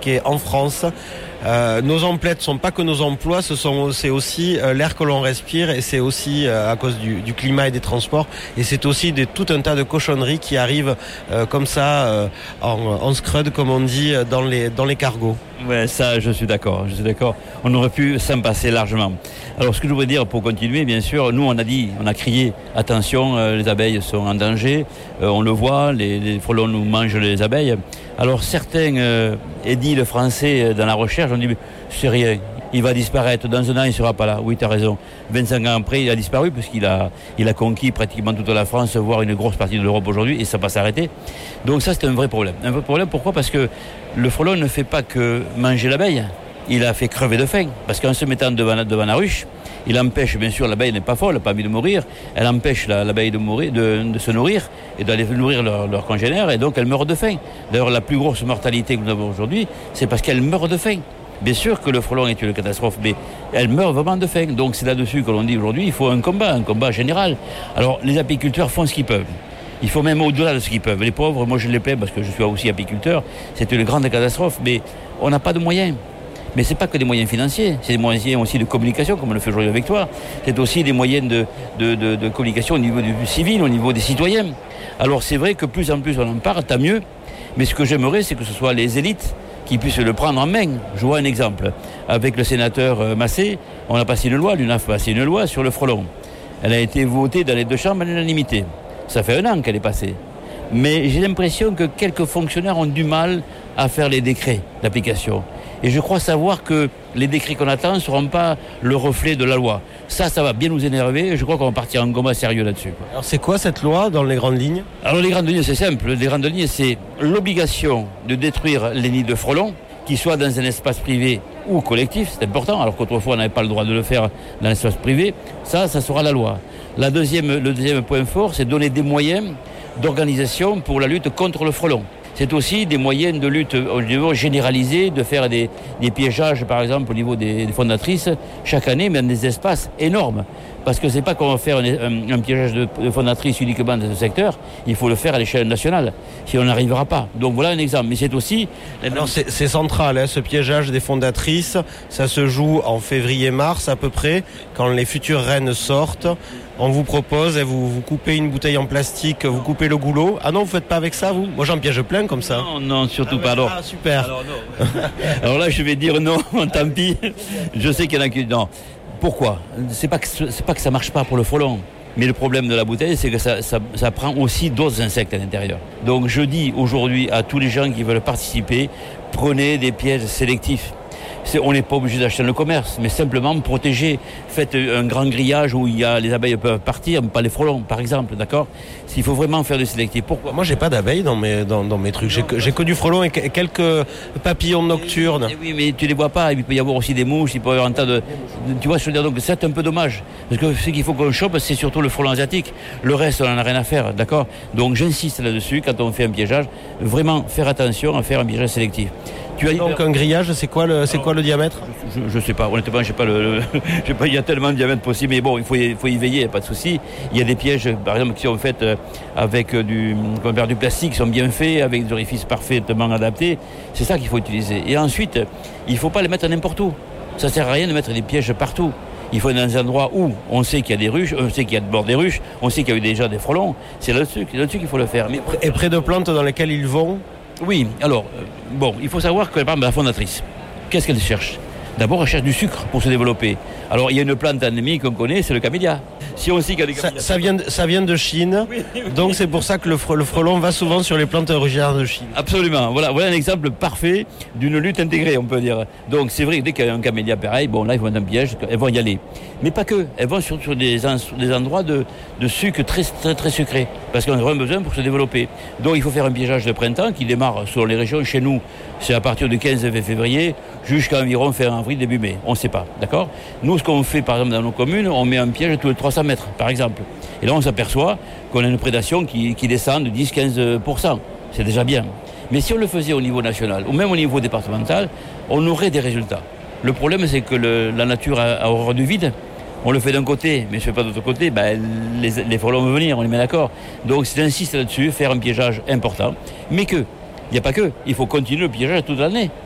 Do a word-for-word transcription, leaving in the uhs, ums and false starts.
fabriqués en France. Euh, nos emplettes ne sont pas que nos emplois, ce sont, c'est aussi euh, l'air que l'on respire et c'est aussi euh, à cause du, du climat et des transports. Et c'est aussi des, tout un tas de cochonneries qui arrivent euh, comme ça, euh, en, en scrud, comme on dit, dans les, dans les cargos. Ouais, ça, je suis d'accord, je suis d'accord. On aurait pu s'en passer largement. Alors, ce que je voudrais dire pour continuer, bien sûr, nous, on a dit, on a crié, attention, euh, les abeilles sont en danger. Euh, on le voit, les, les frelons nous mangent les abeilles. Alors, certains euh, édiles français dans la recherche ont dit, c'est rien, il va disparaître. Dans un an, il ne sera pas là. Oui, tu as raison. vingt-cinq ans après, il a disparu puisqu'il a, il a conquis pratiquement toute la France, voire une grosse partie de l'Europe aujourd'hui, et ça va s'arrêter. Donc ça, c'est un vrai problème. Un vrai problème, pourquoi ? Parce que le frelon ne fait pas que manger l'abeille, il a fait crever de faim. Parce qu'en se mettant devant, devant la ruche, il empêche, bien sûr, l'abeille n'est pas folle, elle n'a pas envie de mourir, elle empêche la, l'abeille de, mourir, de, de se nourrir et d'aller nourrir leurs leur congénères, et donc elle meurt de faim. D'ailleurs, la plus grosse mortalité que nous avons aujourd'hui, c'est parce qu'elle meurt de faim. Bien sûr que le frelon est une catastrophe, mais elle meurt vraiment de faim. Donc c'est là-dessus que l'on dit aujourd'hui, il faut un combat, un combat général. Alors les apiculteurs font ce qu'ils peuvent. Il faut même au-delà de ce qu'ils peuvent. Les pauvres, moi je les plains parce que je suis aussi apiculteur, c'est une grande catastrophe, mais on n'a pas de moyens. Mais ce n'est pas que des moyens financiers, c'est des moyens aussi de communication, comme on le fait aujourd'hui avec toi. C'est aussi des moyens de, de, de, de communication au niveau du civil, au niveau des citoyens. Alors c'est vrai que plus en plus on en parle, tant mieux. Mais ce que j'aimerais, c'est que ce soit les élites qui puissent le prendre en main. Je vois un exemple. Avec le sénateur Massé, on a passé une loi, l'U N A F a passé une loi sur le frelon. Elle a été votée dans les deux chambres à l'unanimité. Ça fait un an qu'elle est passée. Mais j'ai l'impression que quelques fonctionnaires ont du mal à faire les décrets d'application. Et je crois savoir que les décrets qu'on attend ne seront pas le reflet de la loi. Ça, ça va bien nous énerver et je crois qu'on va partir en combat sérieux là-dessus. Alors c'est quoi cette loi dans les grandes lignes ? Alors les grandes lignes, c'est simple. Les grandes lignes, c'est l'obligation de détruire les nids de frelons, qu'ils soient dans un espace privé ou collectif, c'est important, alors qu'autrefois on n'avait pas le droit de le faire dans l'espace privé. Ça, ça sera la loi. La deuxième, le deuxième point fort, c'est donner des moyens d'organisation pour la lutte contre le frelon. C'est aussi des moyens de lutte au niveau généralisé, de faire des, des piégeages, par exemple, au niveau des, des fondatrices, chaque année, mais dans des espaces énormes. Parce que c'est pas qu'on va faire un, un, un piégeage de, de fondatrices uniquement dans ce secteur, il faut le faire à l'échelle nationale, si on n'arrivera pas. Donc voilà un exemple. Mais c'est aussi... Alors c'est, c'est central, hein, ce piégeage des fondatrices, ça se joue en février-mars à peu près, quand les futures reines sortent. On vous propose, et vous, vous coupez une bouteille en plastique, vous coupez le goulot. Ah non, vous faites pas avec ça, vous ? Moi, j'en piège plein comme ça. Non, non, surtout ah, pas. Alors, ah, super. Alors, non. Alors là, je vais dire non, tant pis. Je sais qu'il y en a qui... Non. Pourquoi ? C'est pas que, c'est pas que ça marche pas pour le frelon. Mais le problème de la bouteille, c'est que ça, ça, ça prend aussi d'autres insectes à l'intérieur. Donc je dis aujourd'hui à tous les gens qui veulent participer, prenez des pièges sélectifs. C'est, on n'est pas obligé d'acheter dans le commerce, mais simplement protéger. Faites un grand grillage où il y a, les abeilles peuvent partir, mais pas les frelons, par exemple, d'accord ? S'il faut vraiment faire du sélectif. Pourquoi ? Moi, j'ai pas d'abeilles dans mes, dans, dans mes trucs. J'ai que, j'ai que du frelon et quelques papillons nocturnes. Et oui, mais tu les vois pas. Il peut y avoir aussi des mouches, il peut y avoir un tas de... de tu vois, je veux dire, donc c'est un peu dommage. Parce que ce qu'il faut qu'on chope, c'est surtout le frelon asiatique. Le reste, on n'en a rien à faire, d'accord ? Donc j'insiste là-dessus, quand on fait un piégeage, vraiment faire attention à faire un piégeage sélectif. Tu as donc un grillage, c'est quoi le, c'est Alors, quoi le diamètre ? Je ne sais pas, honnêtement, je sais pas le, le je sais pas, il y a tellement de diamètres possibles, mais bon, il faut, il faut y veiller, pas de souci. Il y a des pièges, par exemple, qui sont faits avec du, comment dire, du plastique, qui sont bien faits, avec des orifices parfaitement adaptés. C'est ça qu'il faut utiliser. Et ensuite, il ne faut pas les mettre n'importe où. Ça ne sert à rien de mettre des pièges partout. Il faut dans des endroits où on sait qu'il y a des ruches, on sait qu'il y a de bord des ruches, on sait qu'il y a eu déjà des frelons. C'est là-dessus, c'est là-dessus qu'il faut le faire. Mais... Et près de plantes dans lesquelles ils vont ? Oui, alors, euh, bon, il faut savoir que, par exemple, la fondatrice, qu'est-ce qu'elle cherche ? D'abord, elle cherche du sucre pour se développer. Alors, il y a une plante endémique qu'on connaît, c'est le camélia. Si on sait qu'il y a des camélias... Ça, ça, vient, de, ça vient de Chine, oui, oui, donc oui. C'est pour ça que le, le frelon va souvent sur les plantes originaires de Chine. Absolument, voilà, voilà un exemple parfait d'une lutte intégrée, on peut dire. Donc, c'est vrai que dès qu'il y a un camélia pareil, bon, là, ils vont dans un piège, elles vont y aller. Mais pas que, elles vont sur, sur des, des endroits de, de sucre très, très, très sucré, parce qu'on a vraiment besoin pour se développer. Donc, il faut faire un piégeage de printemps qui démarre sur les régions. Chez nous, c'est à partir du quinze février jusqu'à environ fin avril, début mai. On ne sait pas, d'accord ? Nous, ce qu'on fait, par exemple, dans nos communes, on met un piège tous les trois cents mètres, par exemple. Et là, on s'aperçoit qu'on a une prédation qui, qui descend de dix à quinze pour cent. C'est déjà bien. Mais si on le faisait au niveau national, ou même au niveau départemental, on aurait des résultats. Le problème, c'est que le, la nature a, a horreur du vide. On le fait d'un côté, mais je ne fais pas de l'autre côté, ben, les, les frelons vont venir, on les met d'accord. Donc, j'insiste là-dessus, faire un piégeage important, mais que, il n'y a pas que, il faut continuer le piégeage toute l'année.